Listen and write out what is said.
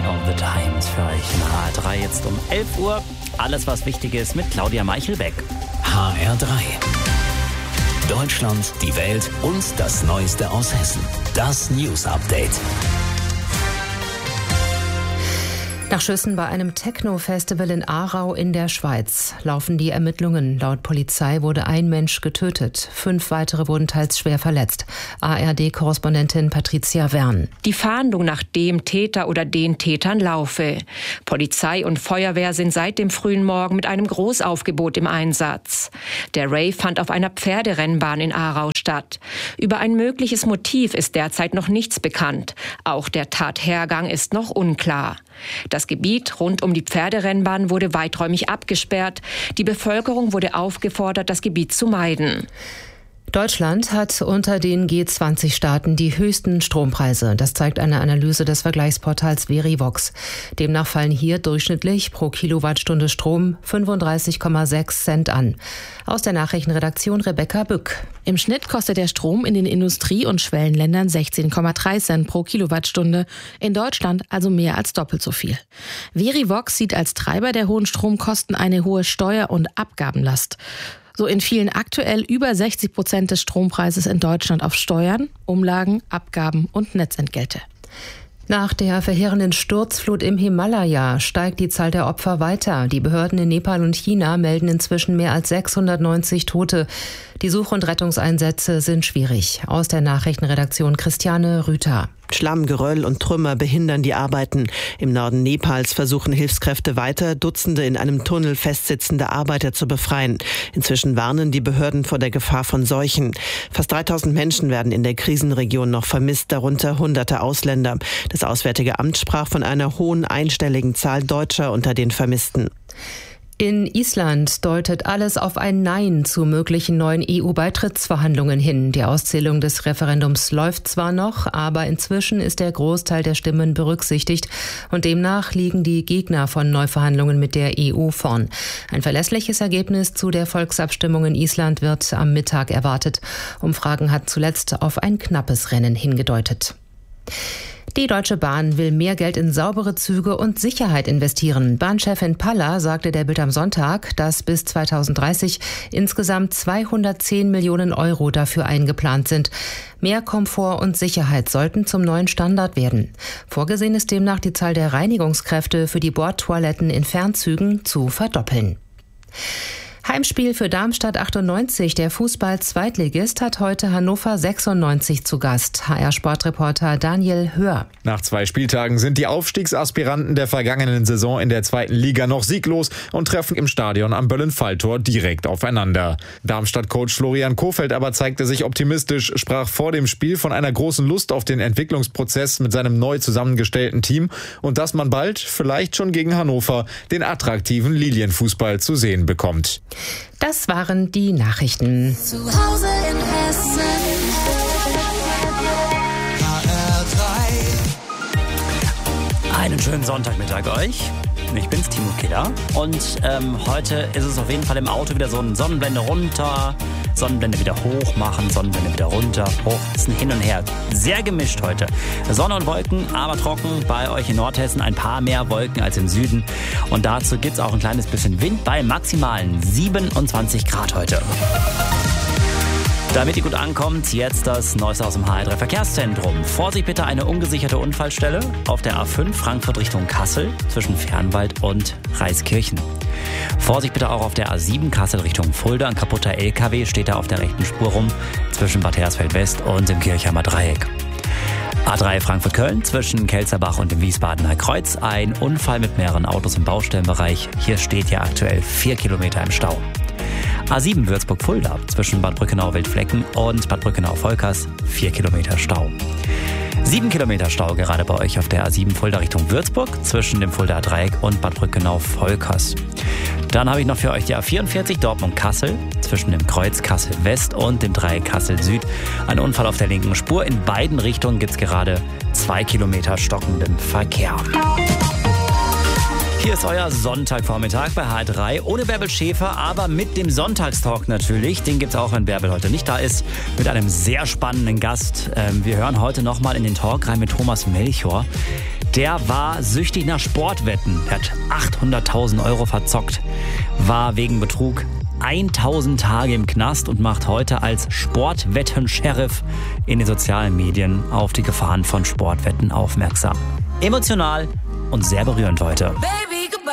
of the Times für euch in HR3 jetzt um 11 Uhr. Alles, was wichtig ist mit Claudia Meichelbeck. HR3. Deutschland, die Welt und das Neueste aus Hessen. Das News Update. Nach Schüssen bei einem Techno-Festival in Aarau in der Schweiz laufen die Ermittlungen. Laut Polizei wurde ein Mensch getötet. 5 weitere wurden teils schwer verletzt. ARD-Korrespondentin Patricia Wern. Die Fahndung nach dem Täter oder den Tätern laufe. Polizei und Feuerwehr sind seit dem frühen Morgen mit einem Großaufgebot im Einsatz. Der Rave fand auf einer Pferderennbahn in Aarau statt. Über ein mögliches Motiv ist derzeit noch nichts bekannt. Auch der Tathergang ist noch unklar. Das Gebiet rund um die Pferderennbahn wurde weiträumig abgesperrt. Die Bevölkerung wurde aufgefordert, das Gebiet zu meiden. Deutschland hat unter den G20-Staaten die höchsten Strompreise. Das zeigt eine Analyse des Vergleichsportals Verivox. Demnach fallen hier durchschnittlich pro Kilowattstunde Strom 35,6 Cent an. Aus der Nachrichtenredaktion Rebecca Bück. Im Schnitt kostet der Strom in den Industrie- und Schwellenländern 16,3 Cent pro Kilowattstunde. In Deutschland also mehr als doppelt so viel. Verivox sieht als Treiber der hohen Stromkosten eine hohe Steuer- und Abgabenlast. So entfielen aktuell über 60% des Strompreises in Deutschland auf Steuern, Umlagen, Abgaben und Netzentgelte. Nach der verheerenden Sturzflut im Himalaya steigt die Zahl der Opfer weiter. Die Behörden in Nepal und China melden inzwischen mehr als 690 Tote. Die Such- und Rettungseinsätze sind schwierig. Aus der Nachrichtenredaktion Christiane Rüther. Schlamm, Geröll und Trümmer behindern die Arbeiten. Im Norden Nepals versuchen Hilfskräfte weiter, Dutzende in einem Tunnel festsitzende Arbeiter zu befreien. Inzwischen warnen die Behörden vor der Gefahr von Seuchen. Fast 3000 Menschen werden in der Krisenregion noch vermisst, darunter Hunderte Ausländer. Das Auswärtige Amt sprach von einer hohen einstelligen Zahl Deutscher unter den Vermissten. In Island deutet alles auf ein Nein zu möglichen neuen EU-Beitrittsverhandlungen hin. Die Auszählung des Referendums läuft zwar noch, aber inzwischen ist der Großteil der Stimmen berücksichtigt und demnach liegen die Gegner von Neuverhandlungen mit der EU vorn. Ein verlässliches Ergebnis zu der Volksabstimmung in Island wird am Mittag erwartet. Umfragen hat zuletzt auf ein knappes Rennen hingedeutet. Die Deutsche Bahn will mehr Geld in saubere Züge und Sicherheit investieren. Bahnchefin Palla sagte der Bild am Sonntag, dass bis 2030 insgesamt 210 Millionen Euro dafür eingeplant sind. Mehr Komfort und Sicherheit sollten zum neuen Standard werden. Vorgesehen ist demnach, die Zahl der Reinigungskräfte für die Bordtoiletten in Fernzügen zu verdoppeln. Heimspiel für Darmstadt 98. Der Fußball-Zweitligist hat heute Hannover 96 zu Gast. HR-Sportreporter Daniel Hör. Nach 2 Spieltagen sind die Aufstiegsaspiranten der vergangenen Saison in der 2. Liga noch sieglos und treffen im Stadion am Böllen-Falltor direkt aufeinander. Darmstadt-Coach Florian Kohfeldt aber zeigte sich optimistisch, sprach vor dem Spiel von einer großen Lust auf den Entwicklungsprozess mit seinem neu zusammengestellten Team und dass man bald, vielleicht schon gegen Hannover, den attraktiven Lilienfußball zu sehen bekommt. Das waren die Nachrichten. Zu Hause in Hessen. HR3. Einen schönen Sonntagmittag euch. Ich bin's, Timo Killer. Und heute ist es auf jeden Fall im Auto wieder so ein Sonnenblende runter, Sonnenblende wieder hoch machen, Sonnenblende wieder runter, hoch. Das ist ein Hin und Her. Sehr gemischt heute. Sonne und Wolken, aber trocken. Bei euch in Nordhessen ein paar mehr Wolken als im Süden. Und dazu gibt's auch ein kleines bisschen Wind bei maximalen 27 Grad heute. Damit ihr gut ankommt, jetzt das Neueste aus dem HR3 Verkehrszentrum. Vorsicht bitte, eine ungesicherte Unfallstelle auf der A5 Frankfurt Richtung Kassel zwischen Fernwald und Reiskirchen. Vorsicht bitte auch auf der A7 Kassel Richtung Fulda. Ein kaputter LKW steht da auf der rechten Spur rum zwischen Bad Hersfeld West und dem Kirchheimer Dreieck. A3 Frankfurt-Köln zwischen Kelzerbach und dem Wiesbadener Kreuz. Ein Unfall mit mehreren Autos im Baustellenbereich. Hier steht ja aktuell 4 Kilometer im Stau. A7 Würzburg-Fulda zwischen Bad Brückenau-Wildflecken und Bad Brückenau-Volkers 4 Kilometer Stau. 7 Kilometer Stau gerade bei euch auf der A7 Fulda Richtung Würzburg zwischen dem Fuldaer Dreieck und Bad Brückenau-Volkers. Dann habe ich noch für euch die A44 Dortmund-Kassel zwischen dem Kreuz Kassel West und dem Dreieck Kassel Süd. Ein Unfall auf der linken Spur. In beiden Richtungen gibt es gerade 2 Kilometer stockenden Verkehr. Hier ist euer Sonntagvormittag bei HR3. Ohne Bärbel Schäfer, aber mit dem Sonntagstalk natürlich. Den gibt's auch, wenn Bärbel heute nicht da ist. Mit einem sehr spannenden Gast. Wir hören heute nochmal in den Talk rein mit Thomas Melchior. Der war süchtig nach Sportwetten. Er hat 800.000 Euro verzockt, war wegen Betrug 1000 Tage im Knast und macht heute als Sportwetten-Sheriff in den sozialen Medien auf die Gefahren von Sportwetten aufmerksam. Emotional und sehr berührend heute. Baby.